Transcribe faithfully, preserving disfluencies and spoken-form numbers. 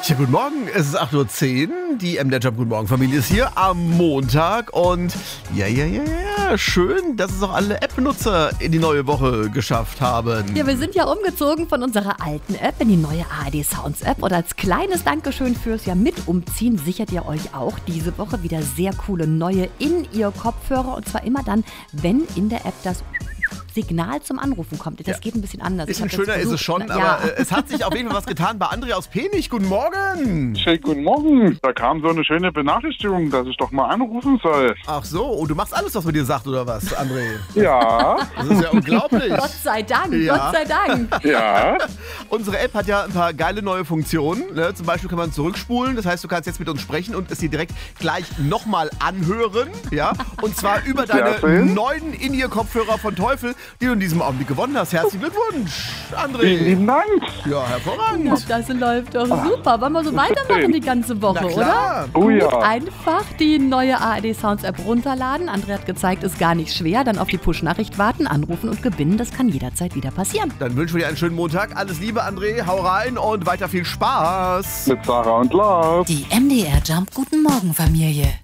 Ja, guten Morgen, es ist acht Uhr zehn, die M D R Jump Guten Morgen Familie ist hier am Montag und ja, ja, ja, ja, schön, dass es auch alle App-Nutzer in die neue Woche geschafft haben. Ja, wir sind ja umgezogen von unserer alten App in die neue A R D Sounds App und als kleines Dankeschön fürs ja mit umziehen sichert ihr euch auch diese Woche wieder sehr coole neue In-Ear-Kopfhörer und zwar immer dann, wenn in der App das Signal zum Anrufen kommt. Das ja. geht ein bisschen anders. Bisschen schöner ist es schon, Na, aber ja. äh, es hat sich auf jeden Fall was getan bei André aus Penich. Guten Morgen! Schönen guten Morgen. Da kam so eine schöne Benachrichtigung, dass ich doch mal anrufen soll. Ach so, und du machst alles, was man dir sagt, oder was, André? Ja. Das ist ja unglaublich. Gott sei Dank, Ja. Gott sei Dank. Ja. Unsere App hat ja ein paar geile neue Funktionen. Ne? Zum Beispiel kann man zurückspulen. Das heißt, du kannst jetzt mit uns sprechen und es dir direkt gleich nochmal anhören. Ja? Und zwar über deine schön. neuen In-Ear-Kopfhörer von Teufel, die du in diesem Augenblick gewonnen hast. Herzlichen Glückwunsch, Vielen André. lieben Dank. Ja, hervorragend. Ja, das läuft doch super. Wollen wir so weitermachen die ganze Woche, Na oder? klar. Oh ja. Einfach die neue A R D Sounds App runterladen. André hat gezeigt, ist gar nicht schwer. Dann auf die Push-Nachricht warten, anrufen und gewinnen. Das kann jederzeit wieder passieren. Dann wünschen wir dir einen schönen Montag. Alles Liebe, André. Hau rein und weiter viel Spaß. Mit Sarah und Lars. Die M D R Jump Guten Morgen Familie.